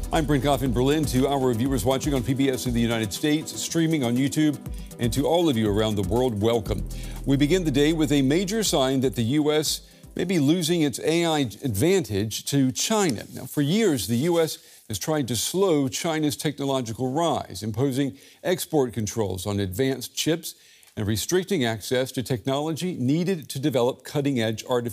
I'm Brent Goff in Berlin. To our viewers watching on PBS in the United States, streaming on YouTube, and to all of you around the world, welcome. We begin the day with a major sign that the U.S. may be losing its AI advantage to China. Now, for years, the U.S. has tried to slow China's technological rise, imposing export controls on advanced chips and restricting access to technology needed to develop cutting-edge artificial